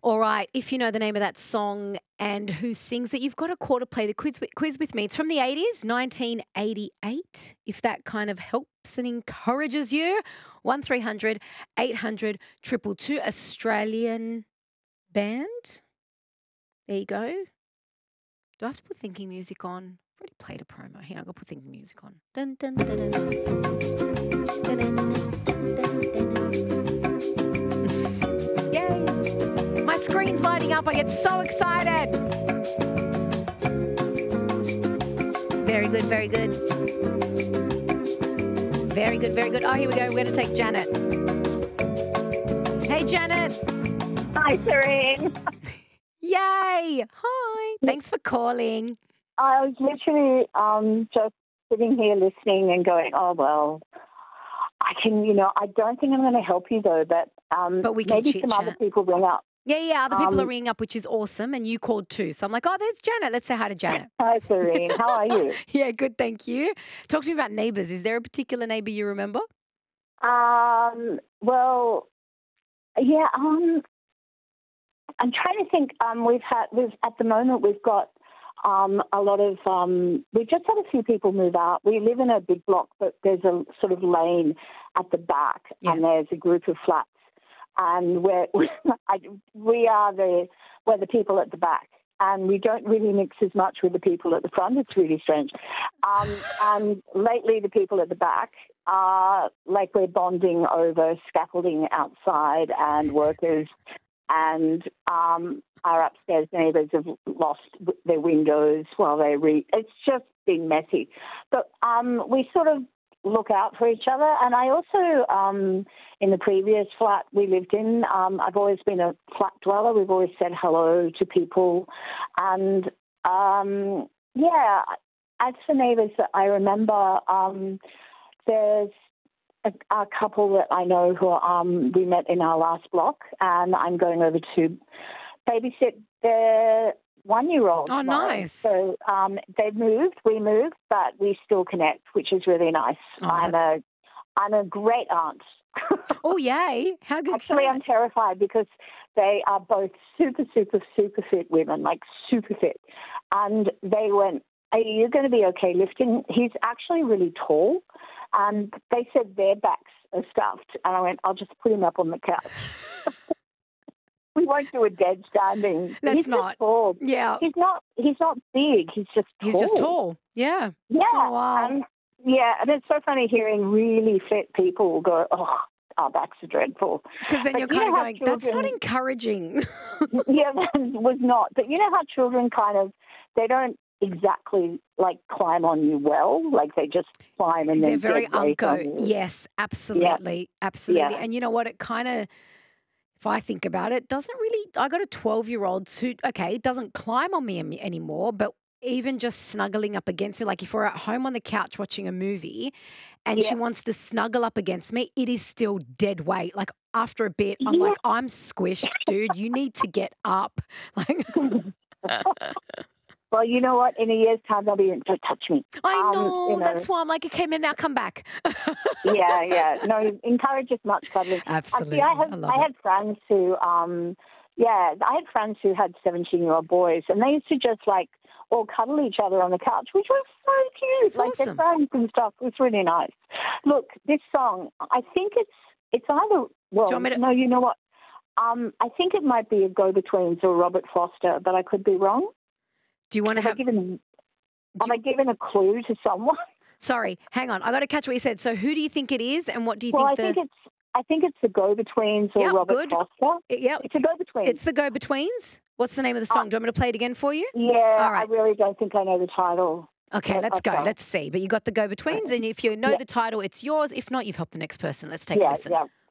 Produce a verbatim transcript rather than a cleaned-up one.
All right, if you know the name of that song and who sings it, you've got a call to play the quiz, wi- quiz with me. It's from the eighties, nineteen eighty-eight. If that kind of helps and encourages you, one three hundred eight hundred two two two, Australian band. There you go. Do I have to put thinking music on? I've already played a promo. Here, I've got to put thinking music on. Dun, dun, dun, dun. Dun, dun, dun, dun, dun, dun. Yay! My screen's lighting up. I get so excited. Very good, very good. Very good, very good. Oh, here we go. We're going to take Janet. Hey, Janet. Hi, Serene. Yay! Hi. Thanks for calling. I was literally um, just sitting here listening and going, oh, well, I can, you know, I don't think I'm going to help you, though, but, um, But we can maybe some chit-chat. other people ring up. Yeah, yeah. Other people are Um, ringing up, which is awesome. And you called too. So I'm like, oh, there's Janet. Let's say hi to Janet. Hi, Serene. How are you? Yeah, good. Thank you. Talk to me about neighbours. Is there a particular neighbour you remember? Um, well, yeah, um, I'm trying to think. Um, we've had, we've at the moment, we've got um, a lot of, um, we've just had a few people move out. We live in a big block, but there's a sort of lane at the back, Yeah. and there's a group of flats. And we're, I, we are the, we're the people at the back. And we don't really mix as much with the people at the front. It's really strange. Um, and lately the people at the back are like we're bonding over scaffolding outside and workers, and um, our upstairs neighbours have lost w- their windows while they read. It's just been messy. But um, we sort of look out for each other. And I also, um, in the previous flat we lived in, um, I've always been a flat dweller. We've always said hello to people. And, um, yeah, as for neighbours that I remember, um, there's a, a couple that I know who um, we met in our last block, and I'm going over to babysit their one-year-old. Oh, tomorrow. nice. So um, they've moved, we moved, but we still connect, which is really nice. Oh, I'm a, I'm a great aunt. Oh, yay. How good. Actually, I'm terrified because they are both super, super, super fit women, like super fit. And they went, are you going to be okay lifting? He's actually really tall. And they said their backs are stuffed. And I went, I'll just put him up on the couch. We won't do a dead standing. That's he's not- Just tall. Yeah. He's not. He's not big. He's just. Tall. He's just tall. Yeah. Yeah. Oh, wow. And, yeah, and it's so funny hearing really fit people go, oh, our backs are dreadful. Because then But you're you kind of know how going, that's not children- encouraging. Yeah, that was not. But you know how children kind of, they don't exactly like climb on you well. Like they just climb and then They're very dead weight on unco. you. Yes, absolutely. Absolutely. Yeah. And you know what? It kind of, if I think about it, doesn't really, I got a twelve-year-old who, okay, doesn't climb on me am- anymore, but even just snuggling up against me, like if we're at home on the couch watching a movie and she Yeah. wants to snuggle up against me, it is still dead weight. Like after a bit, I'm Yeah. like, I'm squished, dude. You need to get up. Like, Well, you know what? In a year's time, they'll be, don't touch me. I Um, know, you know. That's why I'm like, okay, now come back. Yeah, yeah. No, encourage as much cuddling. Absolutely. See, I have I love I it. had friends who, um, yeah, I had friends who had seventeen-year-old boys, and they used to just like all cuddle each other on the couch, which was so cute. That's like awesome. their friends and stuff. It was really nice. Look, this song, I think it's it's either well, Do you want me to- no, you know what? Um, I think it might be a Go-Betweens or Robert Foster, but I could be wrong. Do you want to Have I have, given have you- I given a clue to someone? sorry, hang on. I got to catch what you said. So who do you think it is and what do you Well, I think the, think it's I think it's the Go-Betweens or Yep, Robert good. Foster. yep, It's a Go-Between. it's the Go-Betweens? What's the name of the song? Do you want me to play it again for you? Yeah, All right. I really don't think I know the title. Okay, Yeah, let's go. okay. Let's see. But you got the Go-Betweens, and if you know Yeah. the title, it's yours. If not, you've helped the next person. Let's take a Yeah, listen. yeah.